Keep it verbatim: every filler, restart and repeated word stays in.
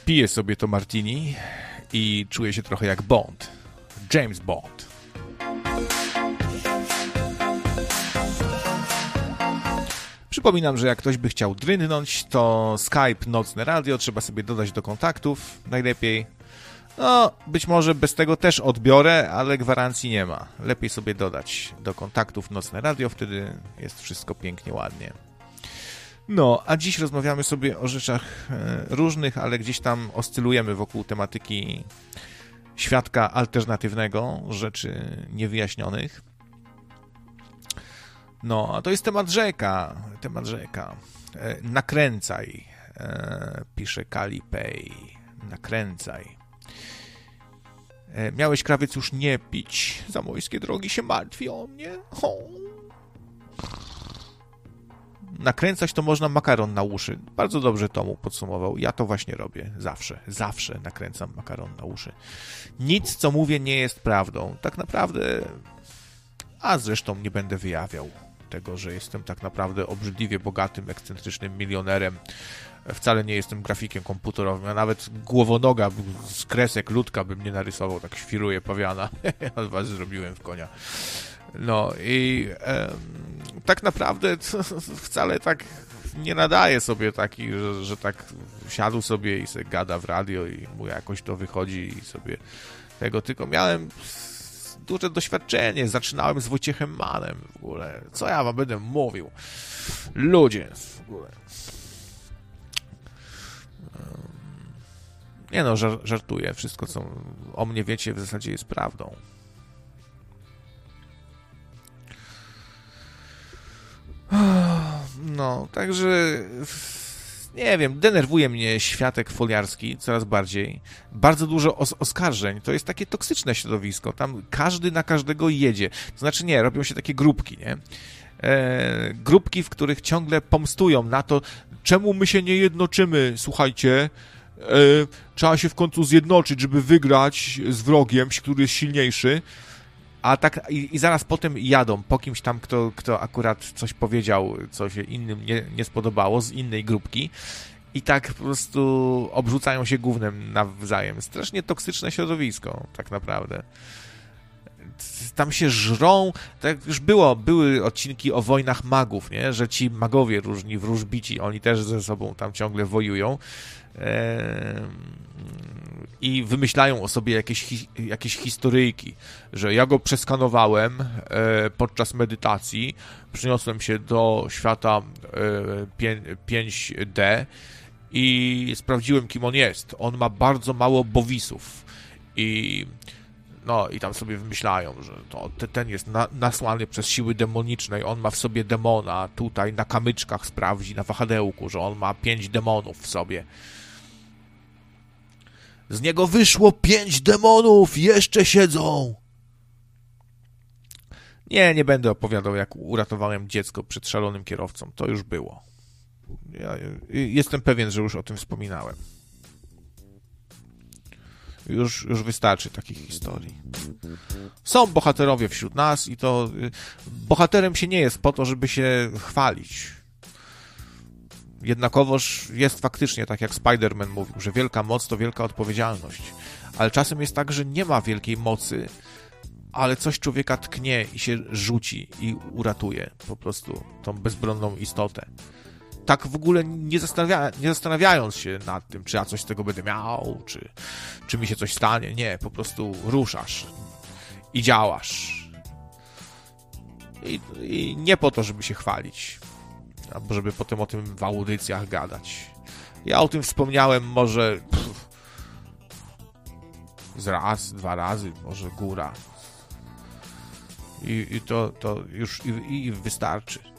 piję sobie to martini i czuję się trochę jak Bond. James Bond. Przypominam, że jak ktoś by chciał drynąć, to Skype Nocne Radio trzeba sobie dodać do kontaktów najlepiej. No, być może bez tego też odbiorę, ale gwarancji nie ma. Lepiej sobie dodać do kontaktów Nocne Radio, wtedy jest wszystko pięknie, ładnie. No, a dziś rozmawiamy sobie o rzeczach różnych, ale gdzieś tam oscylujemy wokół tematyki świadka alternatywnego, rzeczy niewyjaśnionych. No, a to jest temat rzeka, temat rzeka. Nakręcaj, pisze Kalipej, nakręcaj. Miałeś, krawiec, już nie pić, zamojskie drogi się martwi o mnie. Ho. Nakręcać to można makaron na uszy. Bardzo dobrze Tomu podsumował. Ja to właśnie robię. Zawsze, zawsze nakręcam makaron na uszy. Nic, co mówię, nie jest prawdą. Tak naprawdę, a zresztą nie będę wyjawiał tego, że jestem tak naprawdę obrzydliwie bogatym, ekscentrycznym milionerem. Wcale nie jestem grafikiem komputerowym, a nawet głowonoga z kresek ludka bym nie narysował, tak świruje pawiana. Ja was zrobiłem w konia. No i e, tak naprawdę to wcale tak nie nadaje sobie taki, że, że tak siadł sobie i sobie gada w radio i mu jakoś to wychodzi i sobie tego, tylko miałem duże doświadczenie, zaczynałem z Wojciechem Mannem w ogóle, co ja wam będę mówił, ludzie w ogóle. Nie no, żar- żartuję, wszystko co o mnie wiecie w zasadzie jest prawdą. No, także nie wiem, denerwuje mnie światek foliarski coraz bardziej. Bardzo dużo os- oskarżeń. To jest takie toksyczne środowisko. Tam każdy na każdego jedzie. To znaczy nie, robią się takie grupki, nie? E, grupki, w których ciągle pomstują na to, czemu my się nie jednoczymy, słuchajcie. E, trzeba się w końcu zjednoczyć, żeby wygrać z wrogiem, który jest silniejszy. A tak i, i zaraz potem jadą po kimś tam, kto, kto akurat coś powiedział, co się innym nie, nie spodobało z innej grupki i tak po prostu obrzucają się gównem nawzajem. Strasznie toksyczne środowisko, tak naprawdę. Tam się żrą, tak już było, były odcinki o wojnach magów, nie? Że ci magowie różni, wróżbici, oni też ze sobą tam ciągle wojują. Eee... i wymyślają o sobie jakieś, hi, jakieś historyjki, że ja go przeskanowałem e, podczas medytacji, przyniosłem się do świata e, pięć D i sprawdziłem, kim on jest. On ma bardzo mało bowisów i no i tam sobie wymyślają, że to, ten jest na, nasłany przez siły demoniczne i on ma w sobie demona, tutaj na kamyczkach sprawdzi, na wahadełku, że on ma pięć demonów w sobie. Z niego wyszło pięć demonów, jeszcze siedzą. Nie, nie będę opowiadał, jak uratowałem dziecko przed szalonym kierowcą. To już było. Ja jestem pewien, że już o tym wspominałem. Już, już wystarczy takich historii. Są bohaterowie wśród nas i to bohaterem się nie jest po to, żeby się chwalić. Jednakowoż jest faktycznie, tak jak Spider-Man mówił, że wielka moc to wielka odpowiedzialność. Ale czasem jest tak, że nie ma wielkiej mocy, ale coś człowieka tknie i się rzuci i uratuje po prostu tą bezbronną istotę. Tak w ogóle nie, zastanawia, nie zastanawiając się nad tym, czy ja coś z tego będę miał, czy, czy mi się coś stanie. Nie, po prostu ruszasz i działasz. I, i nie po to, żeby się chwalić. Albo żeby potem o tym w audycjach gadać. Ja o tym wspomniałem może pff, z raz, dwa razy, może góra. I, i to, to już i, i wystarczy.